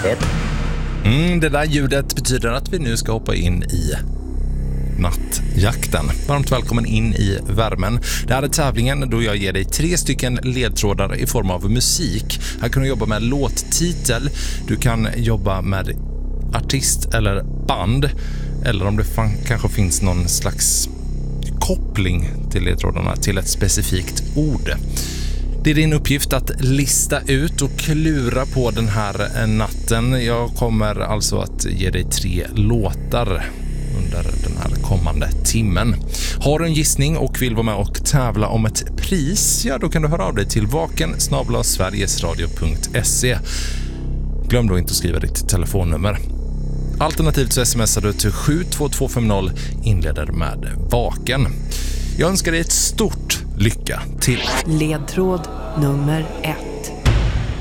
Det där ljudet betyder att vi nu ska hoppa in i nattjakten. Varmt välkommen in i värmen. Det här är tävlingen då jag ger dig 3 stycken ledtrådar i form av musik. Här kan du jobba med låttitel, du kan jobba med artist eller band, eller om det kanske finns någon slags koppling till ledtrådarna till ett specifikt ord. Det är din uppgift att lista ut och klura på den här natten. Jag kommer alltså att ge dig 3 låtar under den här kommande timmen. Har du en gissning och vill vara med och tävla om ett pris, ja då kan du höra av dig till vaken@sverigesradio.se. Glöm då inte att skriva ditt telefonnummer. Alternativt så smsar du till 72250, inleder med vaken. Jag önskar dig ett stort lycka till. Ledtråd nummer 1.